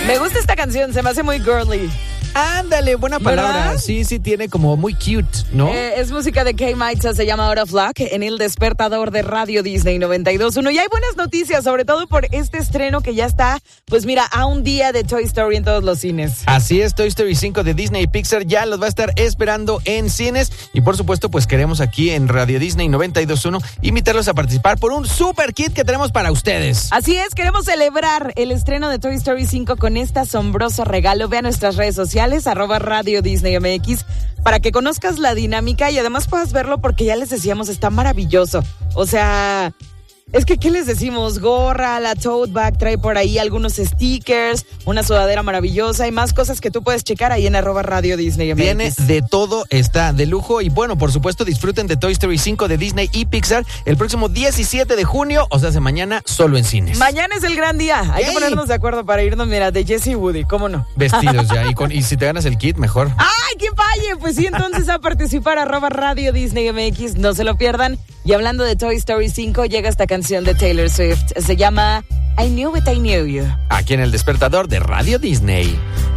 Me gusta esta canción, se me hace muy girly. Ándale, buena palabra. ¿Verdad? Sí, tiene como muy cute, ¿no? Es música de K-Mites, se llama Out of Luck, en el despertador de Radio Disney 92.1. Y hay buenas noticias, sobre todo por este estreno que ya está, pues mira, a un día de Toy Story en todos los cines. Así es, Toy Story 5 de Disney y Pixar ya los va a estar esperando en cines. Y por supuesto, pues queremos aquí en Radio Disney 92.1 invitarlos a participar por un super kit que tenemos para ustedes. Así es, queremos celebrar el estreno de Toy Story 5 con este asombroso regalo. Ve a nuestras redes sociales, @Radio Disney MX, para que conozcas la dinámica y además puedas verlo porque ya les decíamos, está maravilloso. O sea, es que, ¿qué les decimos? Gorra, la tote bag, trae por ahí algunos stickers, una sudadera maravillosa y más cosas que tú puedes checar ahí en @Radio Disney MX. Tiene de todo, está de lujo y bueno, por supuesto disfruten de Toy Story 5 de Disney y Pixar el próximo 17 de junio, o sea, mañana solo en cines. Mañana es el gran día, hay ¡Yay! que ponernos de acuerdo para irnos, mira, de Jessie y Woody, ¿cómo no? Vestidos ya, y si te ganas el kit, mejor. ¡Ay, qué falle! Pues sí, entonces a participar @Radio Disney MX, no se lo pierdan. Y hablando de Toy Story 5, llega esta canción de Taylor Swift. Se llama I Knew It, I Knew You. Aquí en el despertador de Radio Disney.